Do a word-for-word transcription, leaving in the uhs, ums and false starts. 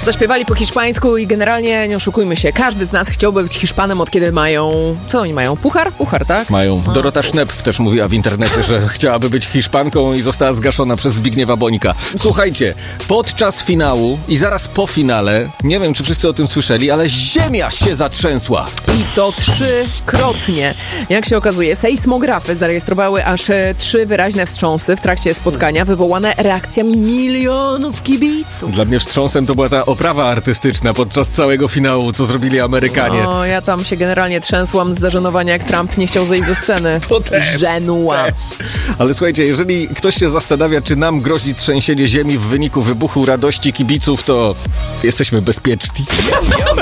Zaśpiewali po hiszpańsku i generalnie, nie oszukujmy się, każdy z nas chciałby być Hiszpanem, od kiedy mają... Co oni mają? Puchar? Puchar, tak? Mają. Dorota Sznep też mówiła w internecie, że chciałaby być Hiszpanką i została zgaszona przez Zbigniewa Bońka. Słuchajcie, podczas finału i zaraz po finale, nie wiem, czy wszyscy o tym słyszeli, ale ziemia się zatrzęsła. I to trzykrotnie. Jak się okazuje, sejsmografy zarejestrowały aż e, trzy wyraźne wstrząsy w trakcie spotkania, wywołane reakcjami milionów kibiców. Dla mnie wstrząsem to była ta oprawa artystyczna podczas całego finału, co zrobili Amerykanie. O, ja tam się generalnie trzęsłam z zażenowania, jak Trump nie chciał zejść ze sceny. To też. Żenua. Też. Ale słuchajcie, jeżeli ktoś się zastanawia, czy nam grozi trzęsienie ziemi w wyniku wybuchu radości kibiców, to jesteśmy bezpieczni.